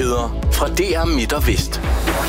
Nyheder fra DR Midt og Vest.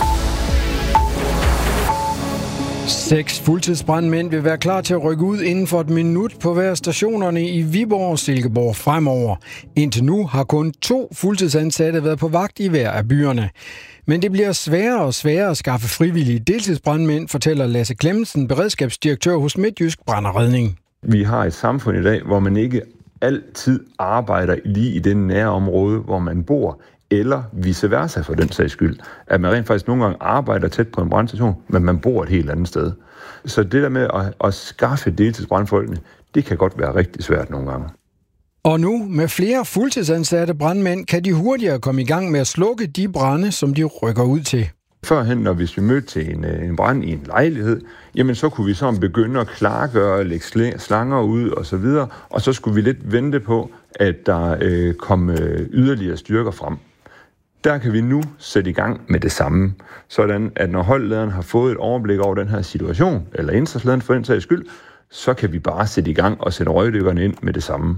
6 fuldtidsbrandmænd vil være klar til at rykke ud inden for et minut på hver stationerne i Viborg og Silkeborg fremover. Indtil nu har kun 2 fuldtidsansatte været på vagt i hver af byerne. Men det bliver sværere og sværere at skaffe frivillige deltidsbrandmænd, fortæller Lasse Clemmensen, beredskabsdirektør hos Midtjysk Brand og Redning. Vi har et samfund i dag, hvor man ikke altid arbejder lige i det nære område, hvor man bor, eller vice versa for den sags skyld. At man rent faktisk nogle gange arbejder tæt på en brandstation, men man bor et helt andet sted. Så det der med at skaffe deltidsbrandfolkene, det kan godt være rigtig svært nogle gange. Og nu, med flere fuldtidsansatte brandmænd, kan de hurtigere komme i gang med at slukke de brande, som de rykker ud til. Førhen, når vi mødte til en brand i en lejlighed, jamen så kunne vi så begynde at klargøre og lægge slanger ud og så videre, og så skulle vi lidt vente på, at der kom yderligere styrker frem. Der kan vi nu sætte i gang med det samme, sådan at når holdlederen har fået et overblik over den her situation, eller indsatslederen for den sags skyld, så kan vi bare sætte i gang og sætte røgdykkerne ind med det samme.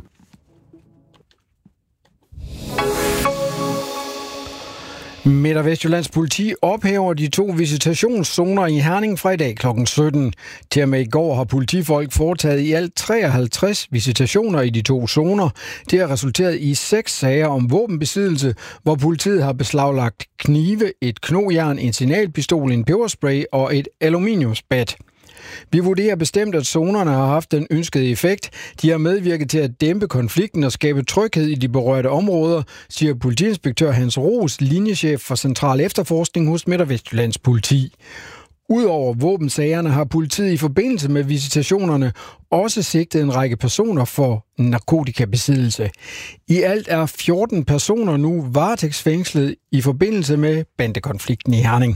Midt- og Vestjyllands politi ophæver de 2 visitationszoner i Herning fra i dag kl. 17. Til og med i går har politifolk foretaget i alt 53 visitationer i de 2 zoner. Det har resulteret i 6 sager om våbenbesiddelse, hvor politiet har beslaglagt knive, et knogjern, en signalpistol, en peberspray og et aluminiumsbat. Vi vurderer bestemt, at zonerne har haft den ønskede effekt. De har medvirket til at dæmpe konflikten og skabe tryghed i de berørte områder, siger politiinspektør Hans Roos, linjechef for Central Efterforskning hos Midt- og Vestjyllands politi. Udover våbensagerne har politiet i forbindelse med visitationerne også sigtet en række personer for narkotikabesiddelse. I alt er 14 personer nu varetægtsfængslet i forbindelse med bandekonflikten i Herning.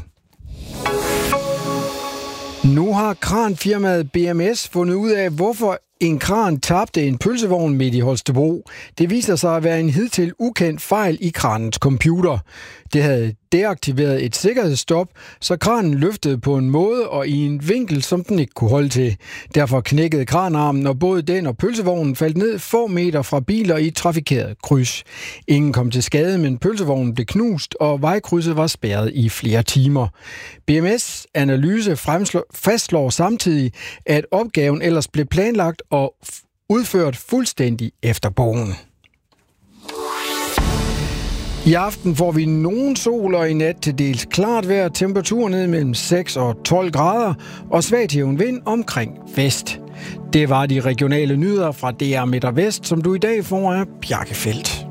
Nu har kranfirmaet BMS fundet ud af, hvorfor en kran tabte en pølsevogn midt i Holstebro. Det viser sig at være en hidtil ukendt fejl i kranens computer. Det havde deaktiveret et sikkerhedsstop, så kranen løftede på en måde og i en vinkel, som den ikke kunne holde til. Derfor knækkede kranarmen, og både den og pølsevognen faldt ned få meter fra biler i et trafikeret kryds. Ingen kom til skade, men pølsevognen blev knust, og vejkrydset var spærret i flere timer. BMS analyse fastslår samtidig, at opgaven ellers blev planlagt og udført fuldstændig efter bogen. I aften får vi nogen sol, og i nat til dels klart vejr, temperaturer ned mellem 6 og 12 grader og svag til jævn vind omkring vest. Det var de regionale nyheder fra DR Midt og Vest, som du i dag får af Bjarke Feldt.